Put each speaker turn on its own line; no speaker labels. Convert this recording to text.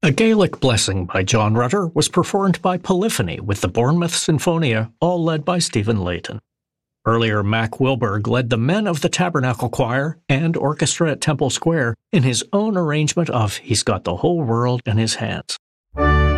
A Gaelic Blessing by John Rutter was performed by Polyphony with the Bournemouth Sinfonia, all led by Stephen Layton. Earlier, Mac Wilberg led the Men of the Tabernacle Choir and Orchestra at Temple Square in his own arrangement of He's Got the Whole World in His Hands.